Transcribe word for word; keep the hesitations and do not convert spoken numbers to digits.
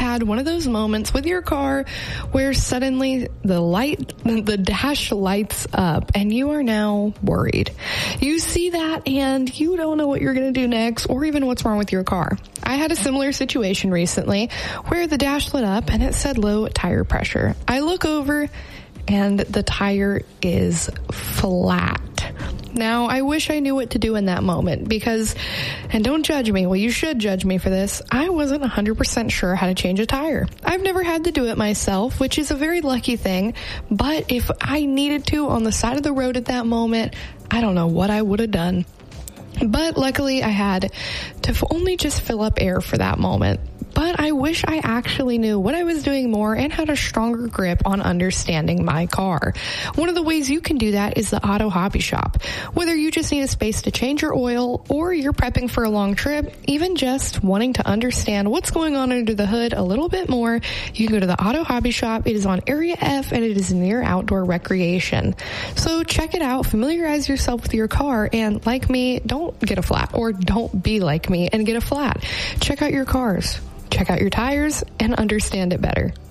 had one of those moments with your car where suddenly the light, the dash lights up and you are now worried? You see that and you don't know what you're going to do next or even what's wrong with your car. I had a similar situation recently where the dash lit up and it said low tire pressure. I look over and the tire is flat. Now, I wish I knew what to do in that moment because, and don't judge me, well, you should judge me for this, I wasn't one hundred percent sure how to change a tire. I've never had to do it myself, which is a very lucky thing, but if I needed to on the side of the road at that moment, I don't know what I would have done. But luckily, I had to only just fill up air for that moment. But I wish I actually knew what I was doing more and had a stronger grip on understanding my car. One of the ways you can do that is the Auto Hobby Shop. Whether you just need a space to change your oil or you're prepping for a long trip, even just wanting to understand what's going on under the hood a little bit more, you can go to the Auto Hobby Shop. It is on Area F and it is near outdoor recreation. So check it out, familiarize yourself with your car, and like me, don't get a flat, or don't be like me and get a flat. Check out your cars. Check out your tires and understand it better.